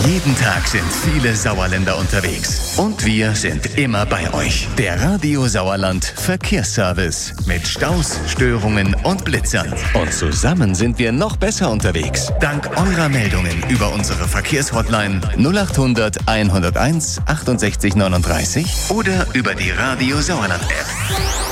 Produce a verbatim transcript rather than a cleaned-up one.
Jeden Tag sind viele Sauerländer unterwegs. Und wir sind immer bei euch. Der Radio Sauerland Verkehrsservice. Mit Staus, Störungen und Blitzern. Und zusammen sind wir noch besser unterwegs. Dank eurer Meldungen über unsere Verkehrshotline null acht hundert einhunderteins achtundsechzig neununddreißig oder über die Radio Sauerland App.